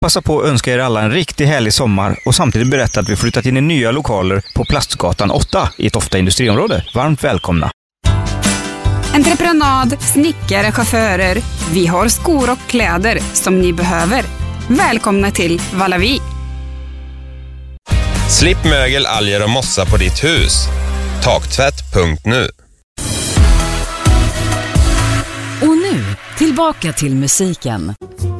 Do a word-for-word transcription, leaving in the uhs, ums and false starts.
passa på att önska er alla en riktigt härlig sommar och samtidigt berätta att vi flyttat in i nya lokaler på Plastgatan åtta i ett Tofta industriområde. Varmt välkomna! Entreprenad, snickare, chaufförer. Vi har skor och kläder som ni behöver. Välkomna till Valavi. Slipp mögel, alger och mossa på ditt hus. Taktvätt punkt nu. Och nu, tillbaka till musiken.